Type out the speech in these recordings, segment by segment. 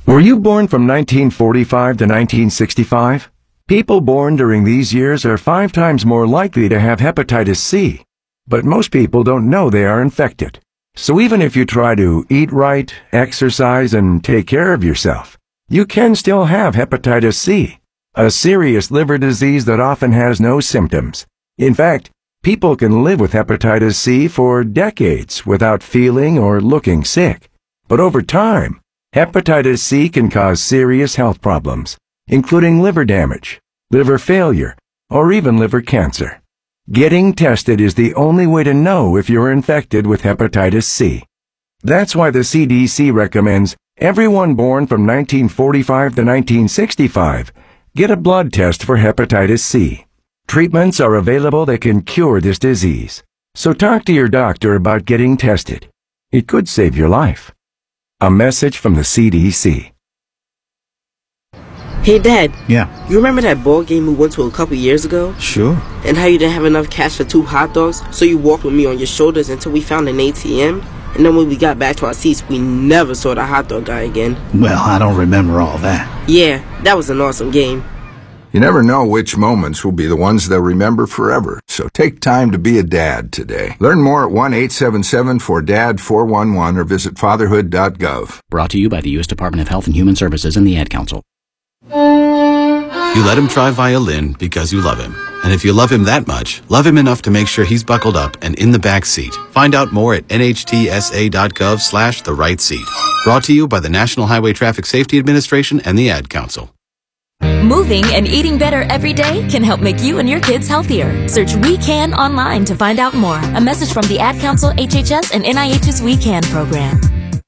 Were you born from 1945 to 1965? People born during these years are 5 times more likely to have hepatitis C, but most people don't know they are infected. So even if you try to eat right, exercise, and take care of yourself, you can still have hepatitis C, a serious liver disease that often has no symptoms. In fact, people can live with hepatitis C for decades without feeling or looking sick. But over time, hepatitis C can cause serious health problems, including liver damage, liver failure, or even liver cancer. Getting tested is the only way to know if you're infected with hepatitis C. That's why the CDC recommends everyone born from 1945 to 1965 get a blood test for hepatitis C. Treatments are available that can cure this disease, so talk to your doctor about getting tested. It could save your life. A message from the CDC. Hey, Dad. Yeah. You remember that ball game we went to a couple years ago? Sure. And how you didn't have enough cash for 2 hot dogs, so you walked with me on your shoulders until we found an ATM? And then when we got back to our seats, we never saw the hot dog guy again. Well, I don't remember all that. Yeah, that was an awesome game. You never know which moments will be the ones they'll remember forever, so take time to be a dad today. Learn more at 1-877-4DAD-411 or visit fatherhood.gov. Brought to you by the U.S. Department of Health and Human Services and the Ad Council. You let him try violin because you love him. And if you love him that much, love him enough to make sure he's buckled up and in the back seat. Find out more at nhtsa.gov/the-right-seat. Brought to you by the National Highway Traffic Safety Administration and the Ad Council. Moving and eating better every day can help make you and your kids healthier. Search We Can online to find out more. A message from the Ad Council, HHS, and NIH's We Can program.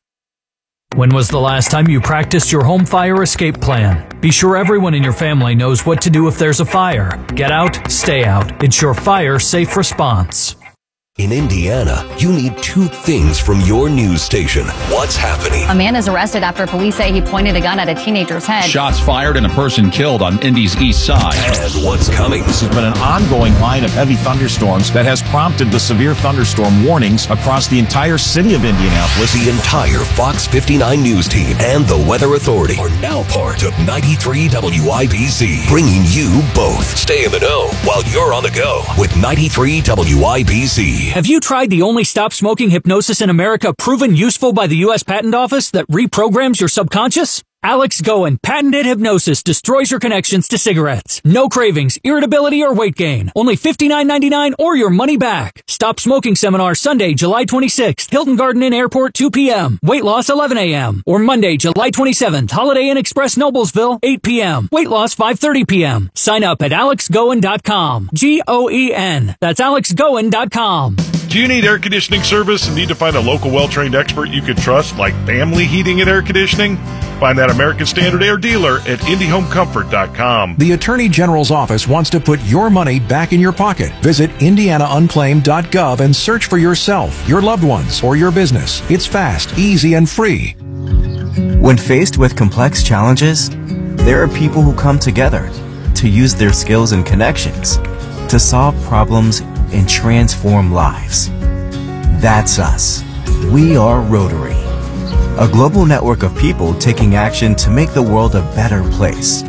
When was the last time you practiced your home fire escape plan? Be sure everyone in your family knows what to do if there's a fire. Get out, stay out. It's your fire safe response. In Indiana, you need 2 things from your news station. What's happening? A man is arrested after police say he pointed a gun at a teenager's head. Shots fired and a person killed on Indy's east side. And what's coming? This has been an ongoing line of heavy thunderstorms that has prompted the severe thunderstorm warnings across the entire city of Indianapolis. The entire Fox 59 news team and the Weather Authority are now part of 93 WIBC, bringing you both. Stay in the know while you're on the go with 93 WIBC. Have you tried the only stop smoking hypnosis in America proven useful by the U.S. Patent Office that reprograms your subconscious? Alex Goen patented hypnosis destroys your connections to cigarettes. No cravings, irritability, or weight gain. Only $59.99 or your money back. Stop Smoking Seminar Sunday, July 26th. Hilton Garden Inn Airport, 2 p.m. Weight loss, 11 a.m. Or Monday, July 27th. Holiday Inn Express Noblesville, 8 p.m. Weight loss, 5:30 p.m. Sign up at alexgoen.com. Goen. That's alexgoen.com. Do you need air conditioning service and need to find a local well-trained expert you can trust, like Family Heating and Air Conditioning? Find that American Standard Air dealer at IndyHomeComfort.com. The Attorney General's office wants to put your money back in your pocket. Visit IndianaUnclaimed.gov and search for yourself, your loved ones, or your business. It's fast, easy, and free. When faced with complex challenges, there are people who come together to use their skills and connections to solve problems and transform lives. That's us. We are Rotary, a global network of people taking action to make the world a better place.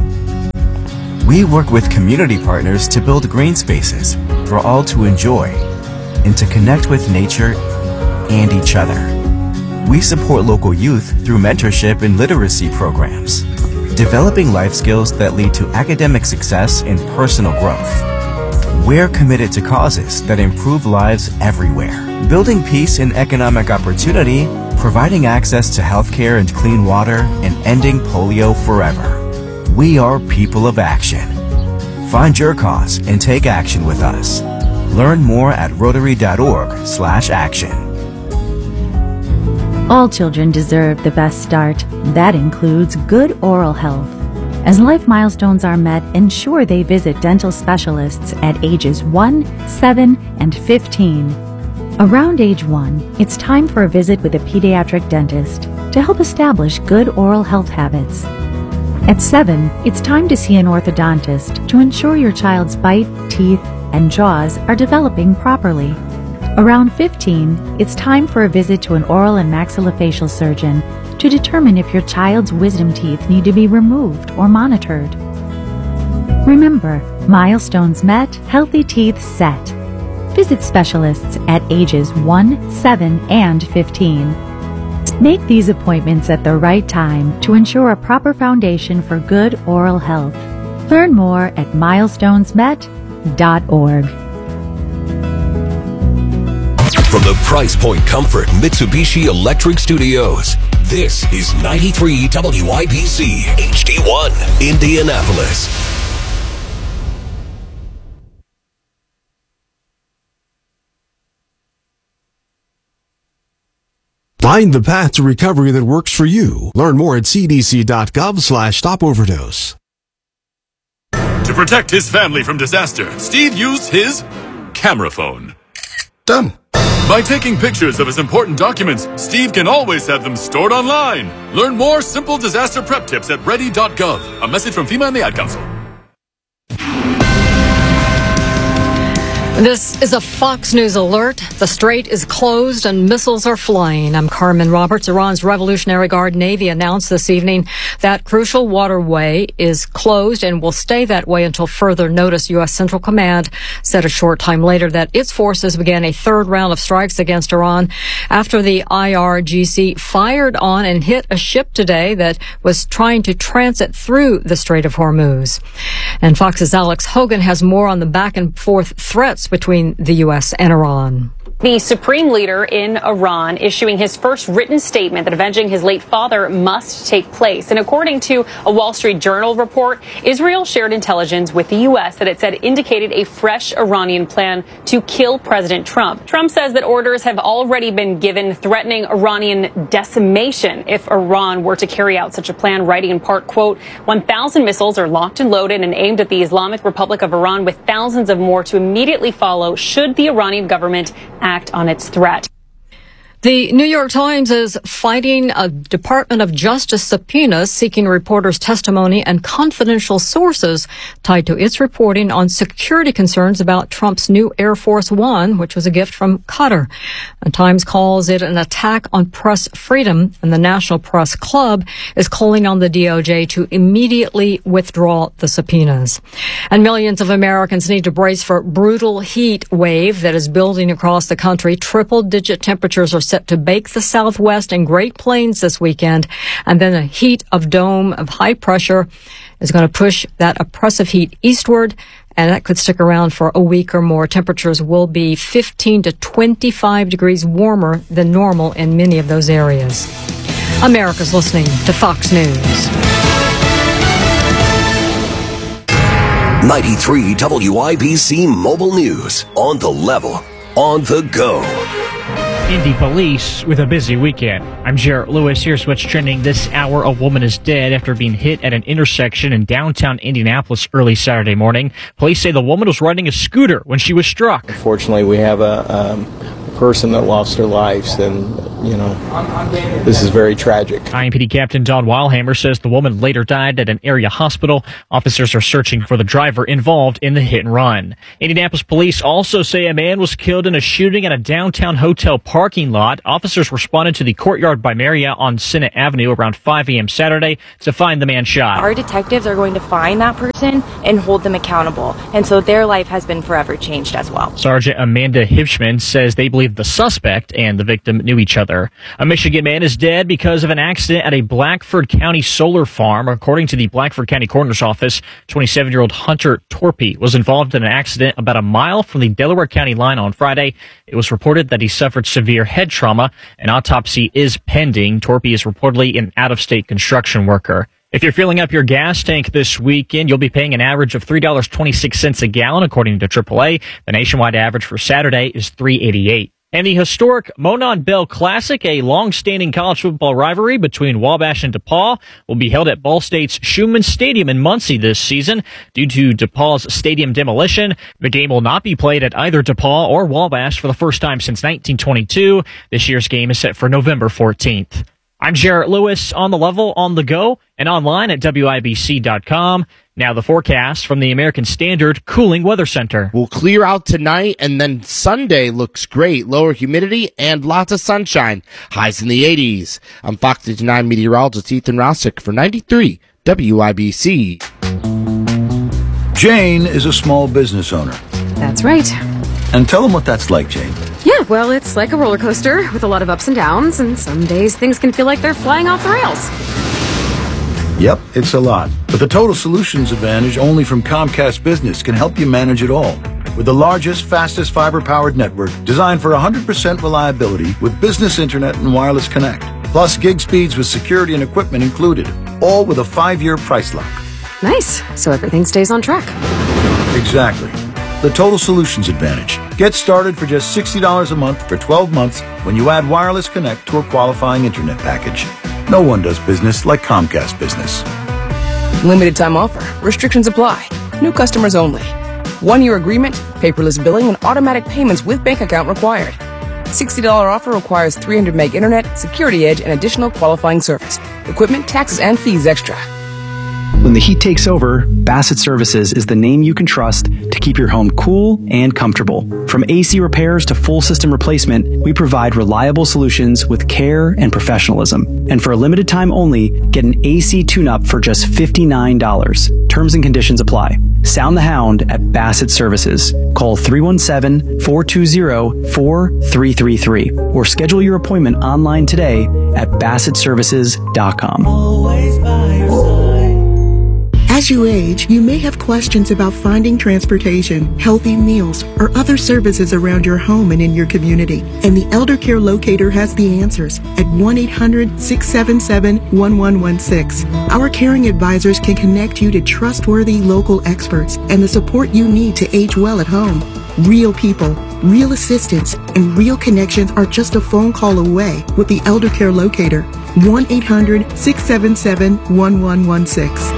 We work with community partners to build green spaces for all to enjoy and to connect with nature and each other. We support local youth through mentorship and literacy programs, developing life skills that lead to academic success and personal growth. We're committed to causes that improve lives everywhere, building peace and economic opportunity, providing access to healthcare and clean water, and ending polio forever. We are people of action. Find your cause and take action with us. Learn more at rotary.org/action. All children deserve the best start. That includes good oral health. As life milestones are met, ensure they visit dental specialists at ages 1, 7, and 15. Around age 1, it's time for a visit with a pediatric dentist to help establish good oral health habits. At 7, it's time to see an orthodontist to ensure your child's bite, teeth, and jaws are developing properly. Around 15, it's time for a visit to an oral and maxillofacial surgeon to determine if your child's wisdom teeth need to be removed or monitored. Remember, milestones met, healthy teeth set. Visit specialists at ages 1, 7, and 15. Make these appointments at the right time to ensure a proper foundation for good oral health. Learn more at milestonesmet.org. From the Price Point Comfort Mitsubishi Electric Studios, this is 93 WIBC HD1, Indianapolis. Find the path to recovery that works for you. Learn more at cdc.gov/stopoverdose. To protect his family from disaster, Steve used his camera phone. Done. By taking pictures of his important documents, Steve can always have them stored online. Learn more simple disaster prep tips at ready.gov. A message from FEMA and the Ad Council. This is a Fox News alert. The strait is closed and missiles are flying. I'm Carmen Roberts. Iran's Revolutionary Guard Navy announced this evening that crucial waterway is closed and will stay that way until further notice. U.S. Central Command said a short time later that its forces began a third round of strikes against Iran after the IRGC fired on and hit a ship today that was trying to transit through the Strait of Hormuz. And Fox's Alex Hogan has more on the back and forth threats between the U.S. and Iran. The supreme leader in Iran issuing his first written statement that avenging his late father must take place. And according to a Wall Street Journal report, Israel shared intelligence with the U.S. that it said indicated a fresh Iranian plan to kill President Trump. Trump says that orders have already been given threatening Iranian decimation if Iran were to carry out such a plan, writing in part, quote, 1,000 missiles are locked and loaded and aimed at the Islamic Republic of Iran, with thousands of more to immediately follow should the Iranian government act on its threat. The New York Times is fighting a Department of Justice subpoena seeking reporters' testimony and confidential sources tied to its reporting on security concerns about Trump's new Air Force One, which was a gift from Qatar. The Times calls it an attack on press freedom, and the National Press Club is calling on the DOJ to immediately withdraw the subpoenas. And millions of Americans need to brace for brutal heat wave that is building across the country. Triple-digit temperatures are set to bake the Southwest and Great Plains this weekend, and then a heat of dome of high pressure is going to push that oppressive heat eastward, and that could stick around for a week or more. Temperatures will be 15 to 25 degrees warmer than normal in many of those areas. America's listening to Fox News. 93 WIBC Mobile News. On the level, on the go. Indy police with a busy weekend. I'm Jarrett Lewis. Here's what's trending this hour. A woman is dead after being hit at an intersection in downtown Indianapolis early Saturday morning. Police say the woman was riding a scooter when she was struck. Unfortunately, we have a person that lost their lives, and this is very tragic. IMPD Captain Don Weilhammer says the woman later died at an area hospital. Officers are searching for the driver involved in the hit and run. Indianapolis police also say a man was killed in a shooting at a downtown hotel parking lot. Officers responded to the Courtyard by Marriott on Senate Avenue around 5 a.m. Saturday to find the man shot. Our detectives are going to find that person and hold them accountable, and so their life has been forever changed as well. Sergeant Amanda Hibschman says they believe the suspect and the victim knew each other. A Michigan man is dead because of an accident at a Blackford County solar farm. According to the Blackford County Coroner's Office, 27-year-old Hunter Torpy was involved in an accident about a mile from the Delaware County line on Friday. It was reported that he suffered severe head trauma. An autopsy is pending. Torpy is reportedly an out-of-state construction worker. If you're filling up your gas tank this weekend, you'll be paying an average of $3.26 a gallon, according to AAA. The nationwide average for Saturday is $3.88. And the historic Monon Bell Classic, a long-standing college football rivalry between Wabash and DePaul, will be held at Ball State's Schumann Stadium in Muncie this season. Due to DePaul's stadium demolition, the game will not be played at either DePaul or Wabash for the first time since 1922. This year's game is set for November 14th. I'm Jarrett Lewis, on the level, on the go, and online at WIBC.com. Now the forecast from the American Standard Cooling Weather Center. We'll clear out tonight, and then Sunday looks great. Lower humidity and lots of sunshine. Highs in the 80s. I'm Fox 59 meteorologist Ethan Rossick for 93 WIBC. Jane is a small business owner. That's right. And tell them what that's like, Jane. Yeah, well, it's like a roller coaster with a lot of ups and downs, and some days things can feel like they're flying off the rails. Yep, it's a lot. But the Total Solutions Advantage only from Comcast Business can help you manage it all. With the largest, fastest fiber-powered network designed for 100% reliability with business internet and wireless connect. Plus gig speeds with security and equipment included. All with a 5-year price lock. Nice. So everything stays on track. Exactly. The Total Solutions Advantage. Get started for just $60 a month for 12 months when you add wireless connect to a qualifying internet package. No one does business like Comcast Business. Limited time offer. Restrictions apply. New customers only. 1-year agreement, paperless billing, and automatic payments with bank account required. $60 offer requires 300 meg internet, security edge, and additional qualifying service. Equipment, taxes, and fees extra. When the heat takes over, Bassett Services is the name you can trust to keep your home cool and comfortable. From AC repairs to full system replacement, we provide reliable solutions with care and professionalism. And for a limited time only, get an AC tune-up for just $59. Terms and conditions apply. Sound the hound at Bassett Services. Call 317-420-4333 or schedule your appointment online today at BassettServices.com. Always by your side. As you age, you may have questions about finding transportation, healthy meals, or other services around your home and in your community. And the Elder Care Locator has the answers at 1-800-677-1116. Our caring advisors can connect you to trustworthy local experts and the support you need to age well at home. Real people, real assistance, and real connections are just a phone call away with the Elder Care Locator. 1-800-677-1116.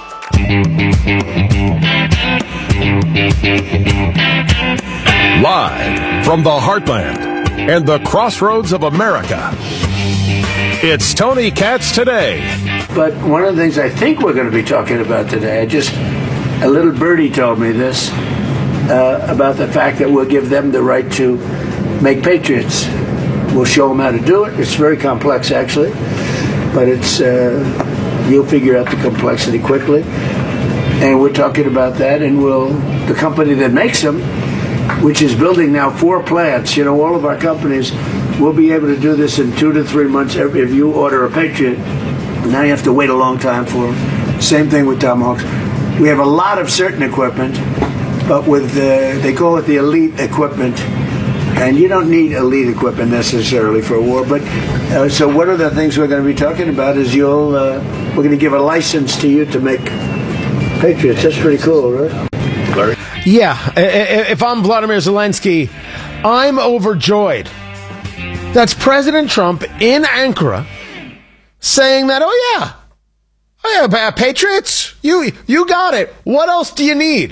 Live from the heartland and the crossroads of America, it's Tony Katz Today. But one of the things I think we're going to be talking about today, a little birdie told me this, about the fact that we'll give them the right to make patriots. We'll show them how to do it. It's very complex, actually, but it's you'll figure out the complexity quickly. And we're talking about that, and the company that makes them, which is building now 4 plants, all of our companies will be able to do this in 2 to 3 months. If you order a Patriot, now you have to wait a long time for them. Same thing with Tomahawks. We have a lot of certain equipment, but with they call it the elite equipment, and you don't need elite equipment necessarily for a war. But so one of the things we're going to be talking about is we're going to give a license to you to make Patriots. That's pretty cool, right? Larry? Yeah, if I'm Vladimir Zelensky, I'm overjoyed. That's President Trump in Ankara saying that, oh yeah, Patriots, you got it. What else do you need?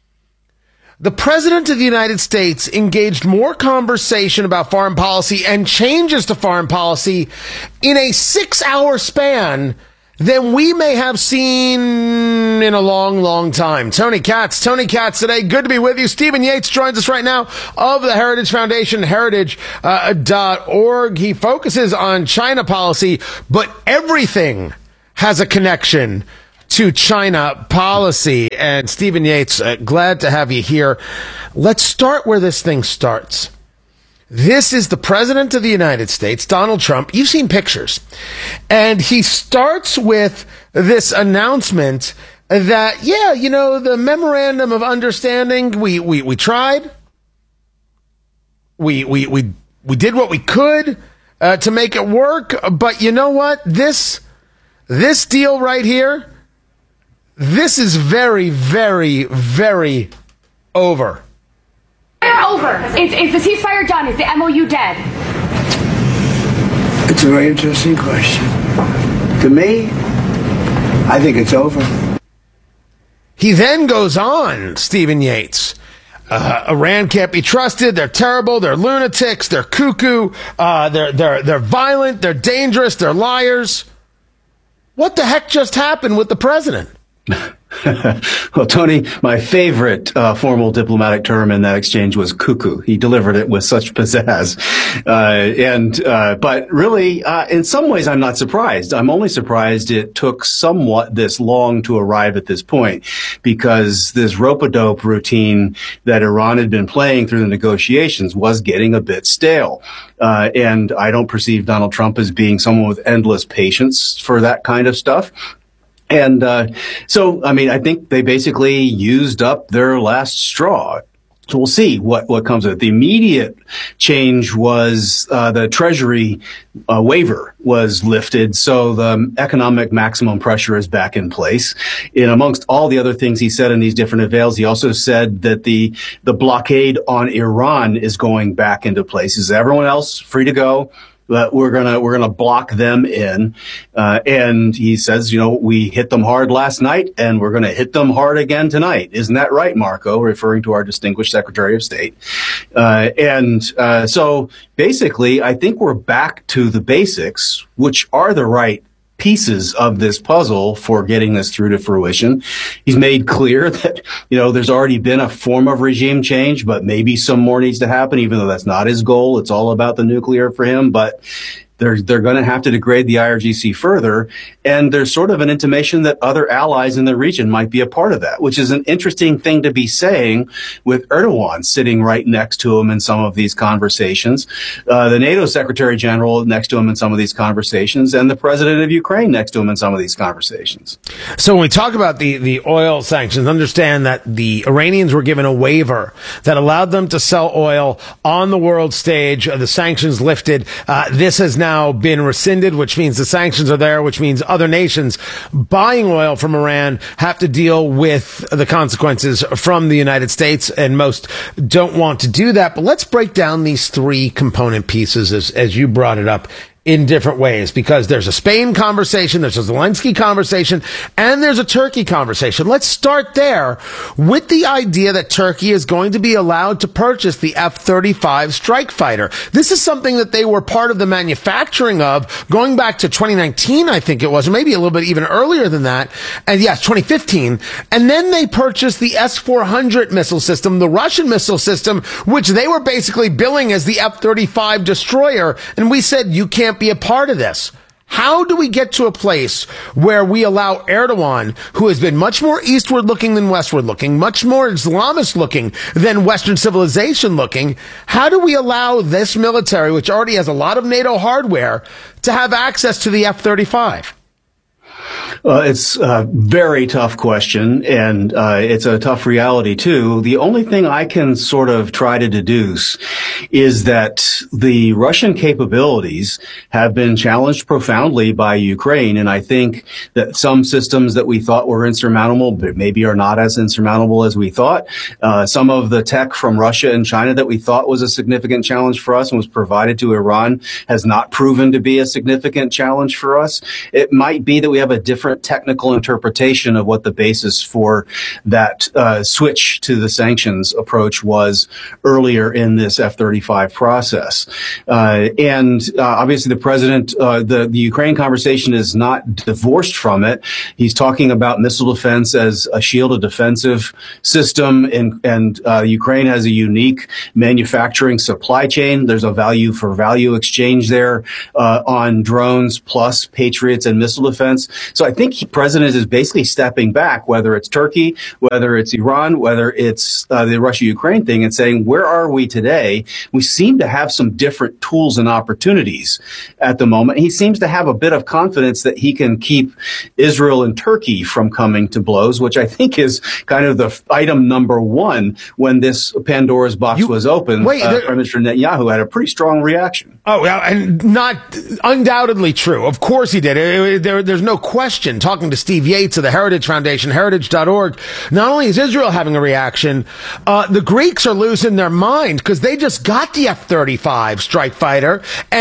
The President of the United States engaged more conversation about foreign policy and changes to foreign policy in a 6-hour span than we may have seen in a long, long time. Tony Katz today. Good to be with you. Stephen Yates joins us right now of the Heritage Foundation, heritage.org. He focuses on China policy, but everything has a connection to China policy. And Stephen Yates, glad to have you here. Let's start where this thing starts. This is the President of the United States, Donald Trump. You've seen pictures. And he starts with this announcement that, the memorandum of understanding, we tried. We did what we could to make it work. But you know what? This deal right here, this is very, very, very over. Over. Is the ceasefire done? Is the MOU dead? It's a very interesting question. To me, I think it's over. He then goes on, Stephen Yates. Iran can't be trusted. They're terrible. They're lunatics. They're cuckoo. They're violent. They're dangerous. They're liars. What the heck just happened with the president? Well, Tony, my favorite formal diplomatic term in that exchange was cuckoo. He delivered it with such pizzazz. But really, in some ways, I'm not surprised. I'm only surprised it took somewhat this long to arrive at this point, because this rope-a-dope routine that Iran had been playing through the negotiations was getting a bit stale. And I don't perceive Donald Trump as being someone with endless patience for that kind of stuff. And so, I mean, I think they basically used up their last straw. So we'll see what comes of it. The immediate change was the Treasury waiver was lifted, so the economic maximum pressure is back in place. And amongst all the other things he said in these different avails, he also said that the blockade on Iran is going back into place. Is everyone else free to go? But we're gonna block them in, and he says, we hit them hard last night, and we're gonna hit them hard again tonight. Isn't that right, Marco? Referring to our distinguished Secretary of State. So basically, I think we're back to the basics, which are the right pieces of this puzzle for getting this through to fruition. He's made clear that, there's already been a form of regime change, but maybe some more needs to happen, even though that's not his goal. It's all about the nuclear for him, but they're going to have to degrade the IRGC further. And there's sort of an intimation that other allies in the region might be a part of that, which is an interesting thing to be saying with Erdogan sitting right next to him in some of these conversations, the NATO Secretary General next to him in some of these conversations, and the President of Ukraine next to him in some of these conversations. So when we talk about the oil sanctions, understand that the Iranians were given a waiver that allowed them to sell oil on the world stage. The sanctions lifted. This has now been rescinded, which means the sanctions are there, which means other nations buying oil from Iran have to deal with the consequences from the United States, and most don't want to do that. But let's break down these three component pieces as you brought it up in different ways, because there's a Spain conversation, there's a Zelensky conversation, and there's a Turkey conversation. Let's start there with the idea that Turkey is going to be allowed to purchase the F-35 strike fighter. This is something that they were part of the manufacturing of going back to 2019, I think it was, or maybe a little bit even earlier than that. And yes, 2015. And then they purchased the S-400 missile system, the Russian missile system, which they were basically billing as the F-35 destroyer. And we said, you can't be a part of this. How do we get to a place where we allow Erdogan, who has been much more eastward looking than westward looking, much more Islamist looking than Western civilization looking, how do we allow this military, which already has a lot of NATO hardware, to have access to the F-35? It's a very tough question, and it's a tough reality, too. The only thing I can sort of try to deduce is that the Russian capabilities have been challenged profoundly by Ukraine, and I think that some systems that we thought were insurmountable but maybe are not as insurmountable as we thought. Some of the tech from Russia and China that we thought was a significant challenge for us and was provided to Iran has not proven to be a significant challenge for us. It might be that we have a different technical interpretation of what the basis for that switch to the sanctions approach was earlier in this F-35 process. Obviously the president, the Ukraine conversation is not divorced from it. He's talking about missile defense as a shield, a defensive system, and Ukraine has a unique manufacturing supply chain. There's a value for value exchange there on drones plus Patriots and missile defense. So I think the president is basically stepping back, whether it's Turkey, whether it's Iran, whether it's the Russia-Ukraine thing, and saying, where are we today? We seem to have some different tools and opportunities at the moment. He seems to have a bit of confidence that he can keep Israel and Turkey from coming to blows, which I think is kind of the item number one when this Pandora's box was opened. Prime Minister Netanyahu had a pretty strong reaction. Oh, yeah, and not undoubtedly true. Of course he did. There's no question. Talking to Steve Yates of the Heritage Foundation, heritage.org, not only is Israel having a reaction, the Greeks are losing their mind because they just got the F-35 strike fighter, and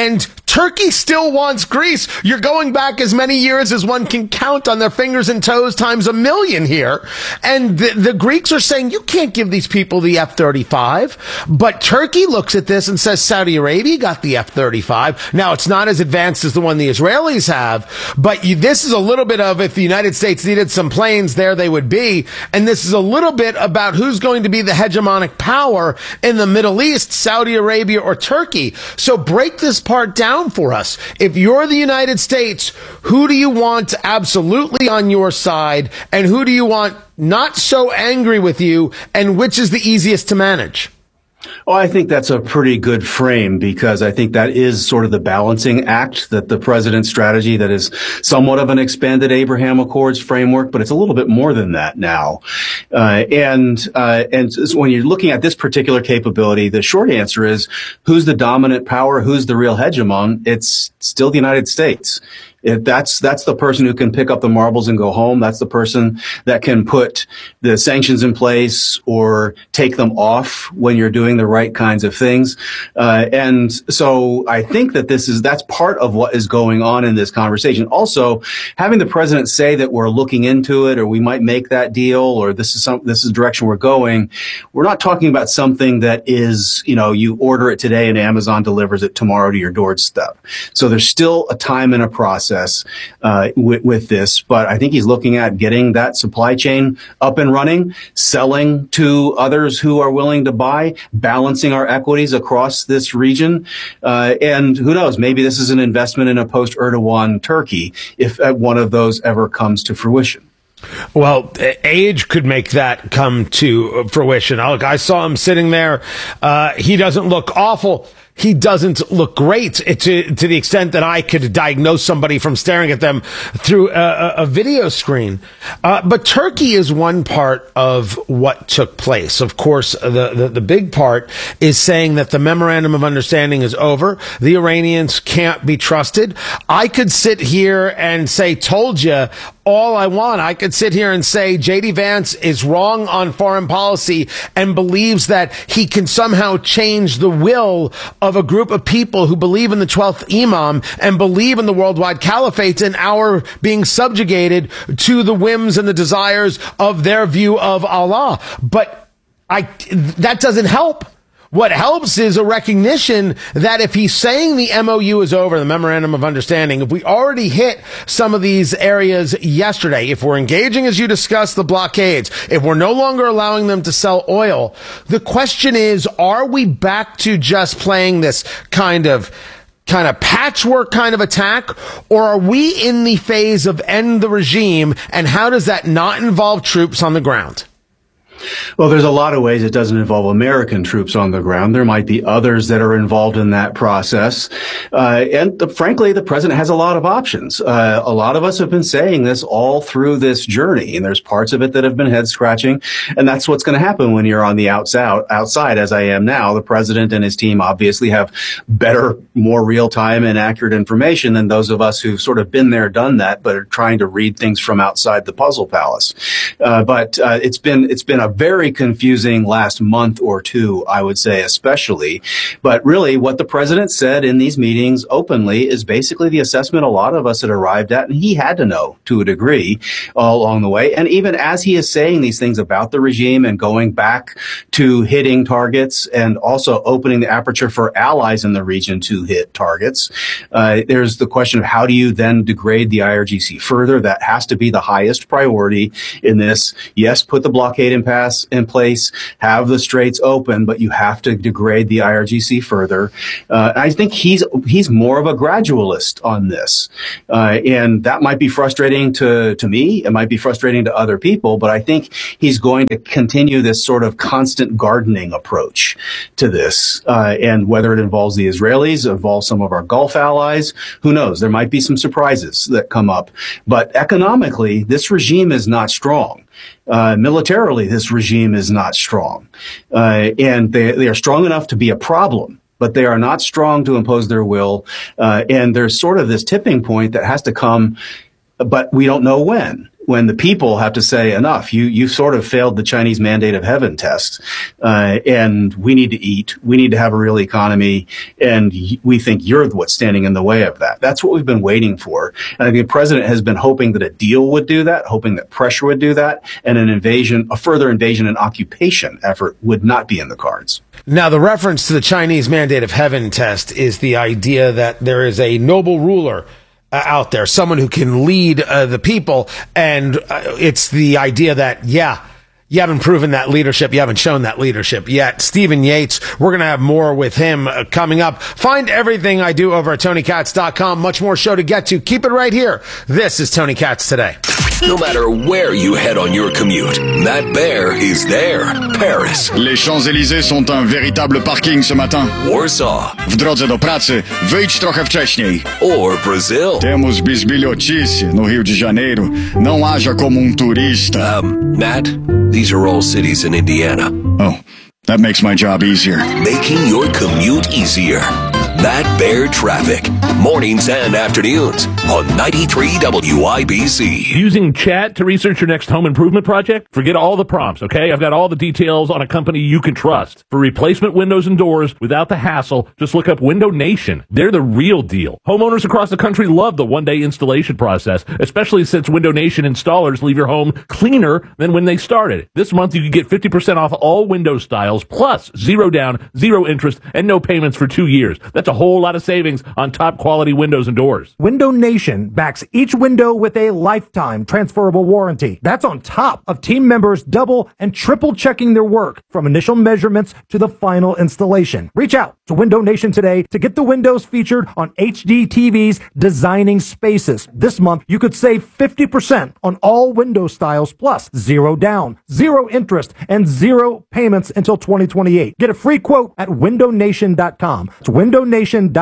Turkey still wants Greece. You're going back as many years as one can count on their fingers and toes times a million here. And the Greeks are saying, you can't give these people the F-35. But Turkey looks at this and says, Saudi Arabia got the F-35. Now, it's not as advanced as the one the Israelis have, but this is a little bit of, if the United States needed some planes, there they would be. And this is a little bit about who's going to be the hegemonic power in the Middle East, Saudi Arabia or Turkey. So break this part down for us. If you're the United States, who do you want absolutely on your side, and who do you want not so angry with you, and which is the easiest to manage? Well, I think that's a pretty good frame, because I think that is sort of the balancing act that the president's strategy, that is somewhat of an expanded Abraham Accords framework, but it's a little bit more than that now. And so when you're looking at this particular capability, the short answer is, who's the dominant power? Who's the real hegemon? It's still the United States. That's the person who can pick up the marbles and go home. That's the person that can put the sanctions in place or take them off when you're doing the right kinds of things. And so I think that that's part of what is going on in this conversation. Also, having the president say that we're looking into it, or we might make that deal, or this is the direction we're going. We're not talking about something that is, you order it today and Amazon delivers it tomorrow to your doorstep. So there's still a time and a process with this, but I think he's looking at getting that supply chain up and running, selling to others who are willing to buy, balancing our equities across this region, and who knows, maybe this is an investment in a post-Erdogan Turkey if one of those ever comes to fruition. Well, age could make that come to fruition. Look, I saw him sitting there. He doesn't look awful. He doesn't look great to the extent that I could diagnose somebody from staring at them through a video screen. But Turkey is one part of what took place. Of course, the big part is saying that the memorandum of understanding is over. The Iranians can't be trusted. I could sit here and say, told you, all I want. I could sit here and say J.D. Vance is wrong on foreign policy and believes that he can somehow change the will of a group of people who believe in the 12th Imam and believe in the worldwide caliphate and our being subjugated to the whims and the desires of their view of Allah. But that doesn't help. What helps is a recognition that if he's saying the MOU is over, the Memorandum of Understanding, if we already hit some of these areas yesterday, if we're engaging, as you discussed, the blockades, if we're no longer allowing them to sell oil, the question is, are we back to just playing this kind of patchwork kind of attack, or are we in the phase of end the regime, and how does that not involve troops on the ground? Well, there's a lot of ways it doesn't involve American troops on the ground. There might be others that are involved in that process. Frankly, the president has a lot of options. A lot of us have been saying this all through this journey, and there's parts of it that have been head scratching. And that's what's going to happen when you're on the outside, as I am now. The president and his team obviously have better, more real-time and accurate information than those of us who've sort of been there, done that, but are trying to read things from outside the puzzle palace. But it's been a very confusing last month or two, I would say, especially. But really, what the president said in these meetings openly is basically the assessment a lot of us had arrived at, and he had to know to a degree all along the way. And even as he is saying these things about the regime and going back to hitting targets and also opening the aperture for allies in the region to hit targets, there's the question of how do you then degrade the IRGC further? That has to be the highest priority in this. Yes, put the blockade in place, have the straits open, but you have to degrade the IRGC further. I think he's more of a gradualist on this. And that might be frustrating to me. It might be frustrating to other people, but I think he's going to continue this sort of constant gardening approach to this. And whether it involves the Israelis, involves some of our Gulf allies, who knows? There might be some surprises that come up. But economically, this regime is not strong. Militarily, this regime is not strong. And they are strong enough to be a problem, but they are not strong to impose their will. And there's sort of this tipping point that has to come, but we don't know when. when the people have to say enough. You sort of failed the Chinese mandate of heaven test, and we need to eat. We need to have a real economy, and we think you're what's standing in the way of that. That's what we've been waiting for. And I think the president has been hoping that a deal would do that, hoping that pressure would do that, and a further invasion and occupation effort would not be in the cards. Now, the reference to the Chinese mandate of heaven test is the idea that there is a noble ruler out there, someone who can lead the people, and it's the idea that, you haven't proven that leadership. You haven't shown that leadership yet. Stephen Yates, we're going to have more with him coming up. Find everything I do over at TonyKatz.com. Much more show to get to. Keep it right here. This is Tony Katz Today. No matter where you head on your commute, Matt Bear is there. Paris. Les Champs-Élysées sont un véritable parking ce matin. Warsaw. W drodze do pracy, wyjdź trochę wcześniej. Or Brazil. Temos bisbilhotice no Rio de Janeiro. Não haja como turista. Matt, these are all cities in Indiana. Oh, that makes my job easier. Making your commute easier. Matt Bear Traffic. Mornings and afternoons on 93 WIBC. Using chat to research your next home improvement project? Forget all the prompts, okay? I've got all the details on a company you can trust. For replacement windows and doors without the hassle, just look up Window Nation. They're the real deal. Homeowners across the country love the one-day installation process, especially since Window Nation installers leave your home cleaner than when they started. This month, you can get 50% off all window styles, plus 0 down, 0 interest, and no payments for 2 years. That's a whole lot of savings on top quality windows and doors. Window Nation backs each window with a lifetime transferable warranty. That's on top of team members double and triple checking their work from initial measurements to the final installation. Reach out to Window Nation today to get the windows featured on HD TV's Designing Spaces. This month, you could save 50% on all window styles, plus 0 down, 0 interest, and 0 payments until 2028. Get a free quote at windownation.com. It's windownation.com.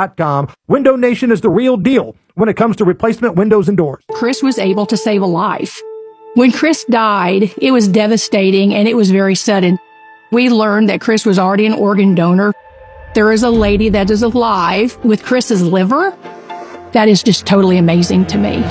Window Nation is the real deal when it comes to replacement windows and doors. Chris was able to save a life. When Chris died, it was devastating and it was very sudden. We learned that Chris was already an organ donor. There is a lady that is alive with Chris's liver. That is just totally amazing to me.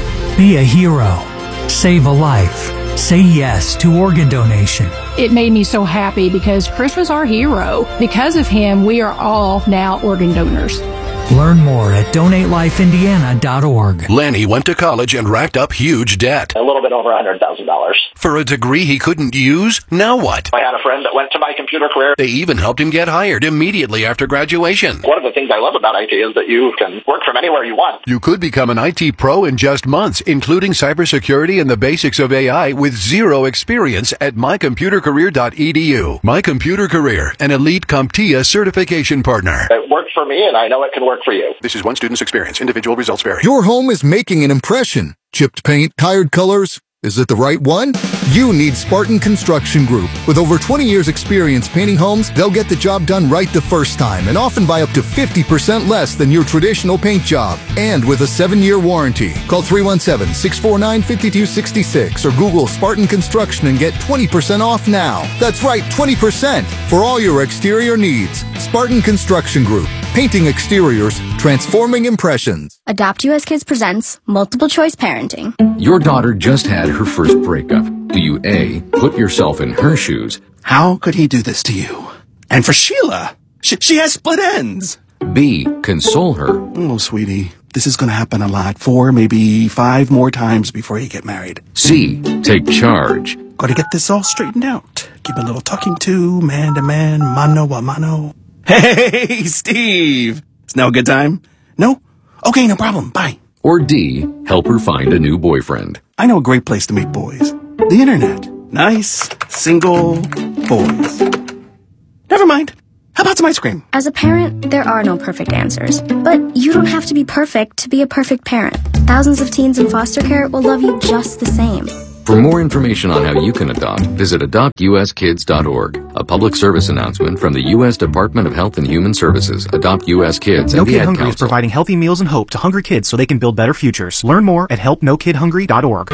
Be a hero. Save a life. Say yes to organ donation. It made me so happy because Chris was our hero. Because of him, we are all now organ donors. Learn more at donatelifeindiana.org. Lanny went to college and racked up huge debt. A little bit over $100,000. For a degree he couldn't use? Now what? I had a friend that went to My Computer Career. They even helped him get hired immediately after graduation. One of the things I love about IT is that you can work from anywhere you want. You could become an IT pro in just months, including cybersecurity and the basics of AI with 0 experience at mycomputercareer.edu. My Computer Career, an elite CompTIA certification partner. It worked for me, and I know it can work for you. This is one student's experience. Individual results vary. Your home is making an impression. Chipped paint, tired colors. Is it the right one? You need Spartan Construction Group. With over 20 years experience painting homes, they'll get the job done right the first time and often by up to 50% less than your traditional paint job. And with a 7-year warranty. Call 317-649-5266 or Google Spartan Construction and get 20% off now. That's right, 20% for all your exterior needs. Spartan Construction Group. Painting exteriors, transforming impressions. Adopt US Kids presents Multiple Choice Parenting. Your daughter just had her first breakup. Do you A, put yourself in her shoes? How could he do this to you? And for Sheila, she has split ends. B, console her. Oh, sweetie, this is going to happen a lot. 4, maybe 5 more times before you get married. C, take charge. Got to get this all straightened out. Keep a little talking to, man to man, mano a mano. Hey, Steve! It's now a good time? No? Okay, no problem. Bye. Or D, help her find a new boyfriend. I know a great place to meet boys. The internet. Nice, single boys. Never mind. How about some ice cream? As a parent, there are no perfect answers. But you don't have to be perfect to be a perfect parent. Thousands of teens in foster care will love you just the same. For more information on how you can adopt, visit adoptuskids.org. A public service announcement from the U.S. Department of Health and Human Services, Adopt U.S. Kids, and No the Kid Ad Hungry is Council. providing healthy meals and hope to hungry kids so they can build better futures. Learn more at helpnokidhungry.org.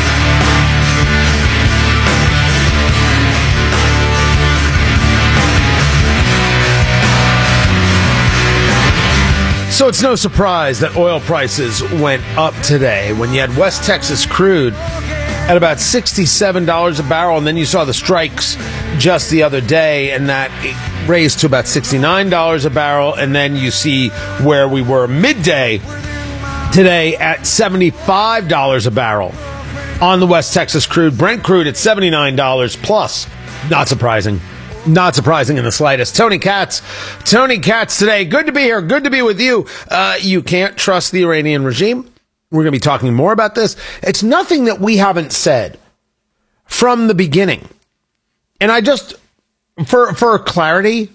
So it's no surprise that oil prices went up today when you had West Texas crude at about $67 a barrel, and then you saw the strikes just the other day, and that raised to about $69 a barrel, and then you see where we were midday today at $75 a barrel on the West Texas crude. Brent crude at $79 plus. Not surprising. Not surprising in the slightest. Tony Katz today. Good to be here. Good to be with you. You can't trust the Iranian regime. We're going to be talking more about this. It's nothing that we haven't said from the beginning. And I just, for clarity,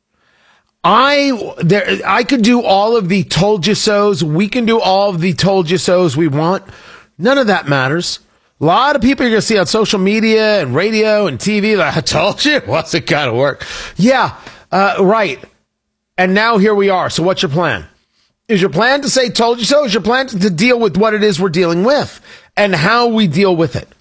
I could do all of the told you so's. We can do all of the told you so's we want. None of that matters. A lot of people you're going to see on social media and radio and TV, like, I told you, what's it got to work? Yeah, right. And now here we are. So what's your plan? Is your plan to say told you so? Is your plan to deal with what it is we're dealing with and how we deal with it?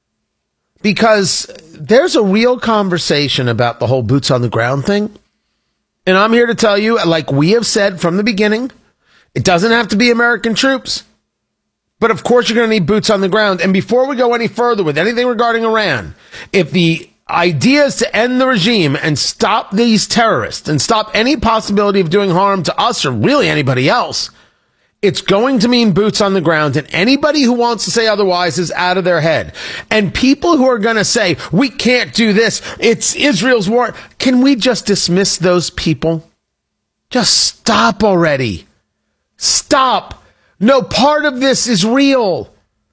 Because there's a real conversation about the whole boots on the ground thing. And I'm here to tell you, like we have said from the beginning, it doesn't have to be American troops. But of course, you're going to need boots on the ground. And before we go any further with anything regarding Iran, if the idea is to end the regime and stop these terrorists and stop any possibility of doing harm to us or really anybody else, it's going to mean boots on the ground. And anybody who wants to say otherwise is out of their head. And people who are going to say, we can't do this, it's Israel's war, can we just dismiss those people? Just stop already. Stop. No, part of this is real.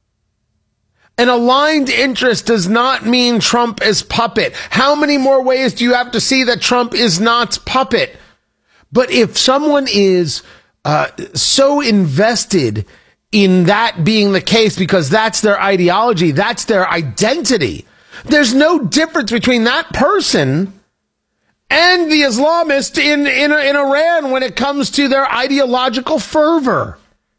An aligned interest does not mean Trump is puppet. How many more ways do you have to see that Trump is not puppet? But if someone is so invested in that being the case because that's their ideology, that's their identity, there's no difference between that person and the Islamist in Iran when it comes to their ideological fervor.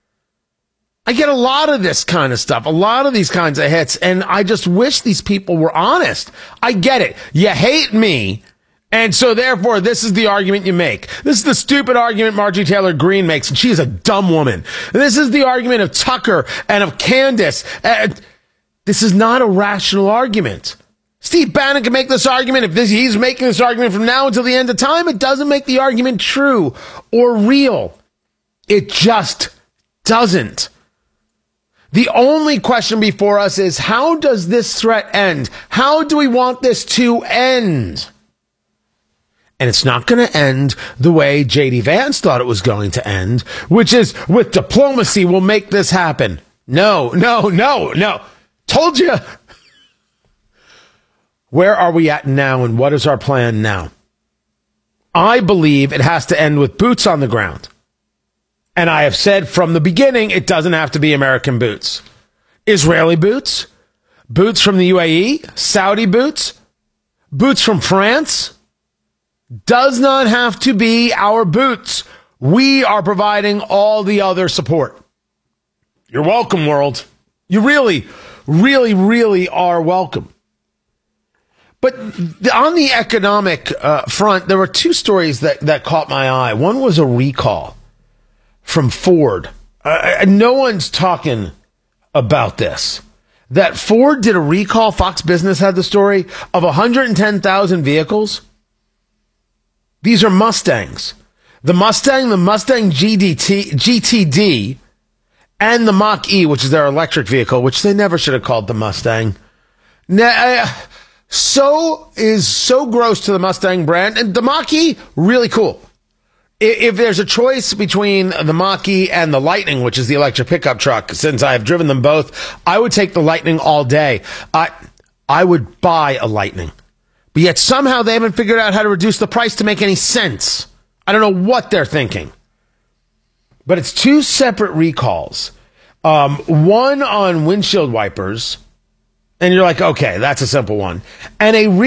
I get a lot of this kind of stuff, a lot of these kinds of hits, and I just wish these people were honest. I get it. You hate me, and so therefore this is the argument you make. This is the stupid argument Marjorie Taylor Greene makes, and she is a dumb woman. This is the argument of Tucker and of Candace. This is not a rational argument. Steve Bannon can make this argument. If he's making this argument from now until the end of time, it doesn't make the argument true or real. It just doesn't. The only question before us is, how does this threat end? How do we want this to end? And it's not going to end the way J.D. Vance thought it was going to end, which is with diplomacy we'll make this happen. No. Told you. Where are we at now, and what is our plan now? I believe it has to end with boots on the ground. And I have said from the beginning, it doesn't have to be American boots. Israeli boots, boots from the UAE, Saudi boots, boots from France, does not have to be our boots. We are providing all the other support. You're welcome, world. You really, really, really are welcome. But on the economic front, there were two stories that caught my eye. One was a recall from Ford. No one's talking about this. That Ford did a recall, Fox Business had the story, of 110,000 vehicles. These are Mustangs. The Mustang GTD, and the Mach-E, which is their electric vehicle, which they never should have called the Mustang. So gross to the Mustang brand. And the Mach-E, really cool. If there's a choice between the Mach-E and the Lightning, which is the electric pickup truck, since I have driven them both, I would take the Lightning all day. I would buy a Lightning. But yet somehow they haven't figured out how to reduce the price to make any sense. I don't know what they're thinking. But it's two separate recalls. One on windshield wipers, and you're like, okay, that's a simple one. And a